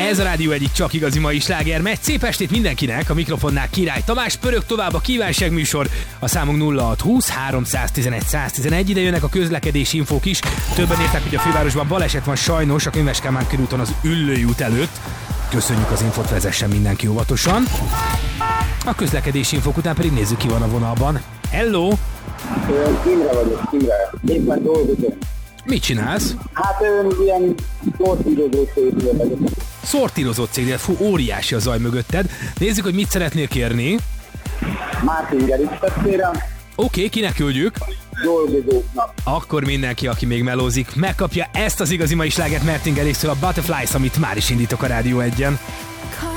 Ez a Rádió egyik csak igazi mai sláger megy. Szép estét mindenkinek, a mikrofonnál Király Tamás, pörög tovább a kívánságműsor. A számunk 0620 311 111, ide jönnek a közlekedési infók is. Többen írták, hogy a fővárosban baleset van sajnos a Könyves Kálmán körúton az Üllői út előtt. Köszönjük az infót, vezessen mindenki óvatosan. A közlekedési infók után pedig nézzük, ki van a vonalban. Hello! Imre vagyok, éppen dolgozom. Mit csinálsz? Hát ilyen szortírozó cégnél vagyok. Szortírozott cégnél, fú, óriási a zaj mögötted. Nézzük, hogy mit szeretnél kérni. Martin Garrix tetszére. Oké, kinek küldjük? Dolgozóknak. Akkor mindenki, aki még melózik, megkapja ezt az igazi mai slágert Martin Garrixtől, a Butterflies, amit már is indítok a Rádió 1-en.